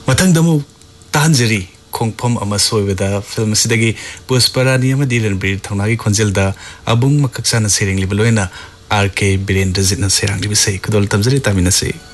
मतंग दमु तांजरी खोंगफम अमा सोयबदा film सिदगी Pushparani अमदी Ranbir थौनागी खोंजेलदा अबुंग मकक्साना सेरेंग लिबलोयना are के बीरेंद्र जितना सेरांग लिबि सही खुदोल तमजरी तामिना से